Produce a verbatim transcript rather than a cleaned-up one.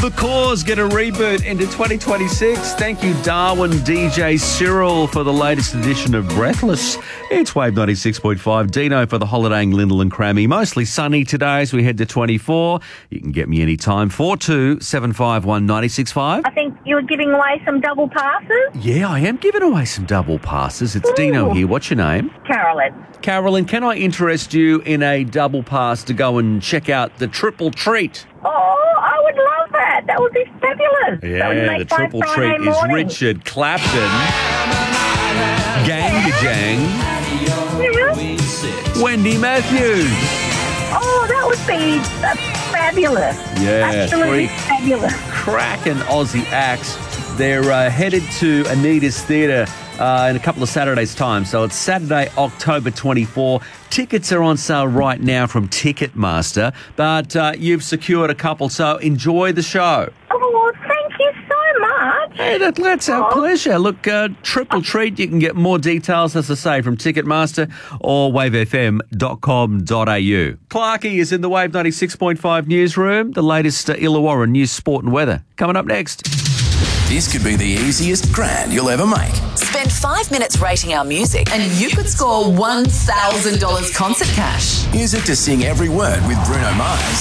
The Cause get a reboot into twenty twenty-six. Thank you, Darwin D J Cyril, for the latest edition of Breathless. It's Wave ninety-six point five. Dino for the holidaying Lyndall and Crammy. Mostly sunny today as we head to twenty-four. You can get me anytime. four two seven five one nine six five. I think you were giving away some double passes. Yeah, I am giving away some double passes. It's Ooh. Dino here. What's your name? Carolyn. Carolyn, can I interest you in a double pass to go and check out the Triple Treat? Oh, I would love that. That would be fabulous. That would Yeah, make the my Triple Friday Treat morning. is Richard Clapton, Gang-a-Jang, Yeah. Wendy Matthews. Oh, that would be that's fabulous. Yeah, Absolutely three fabulous. cracking Aussie acts. They're uh, headed to Anita's Theatre uh, in a couple of Saturdays' time. So it's Saturday, October twenty-fourth. Tickets are on sale right now from Ticketmaster, but uh, you've secured a couple, so enjoy the show. Oh, thank you so much. Hey, that, that's our Oh. pleasure. Look, uh, Triple Treat, you can get more details, as I say, from Ticketmaster or wave f m dot com dot a u. Clarkey is in the Wave ninety-six point five newsroom. The latest uh, Illawarra news, sport and weather. Coming up next. This could be the easiest grand you'll ever make. Spend five minutes rating our music and you could score one thousand dollars concert cash. Use it to sing every word with Bruno Mars.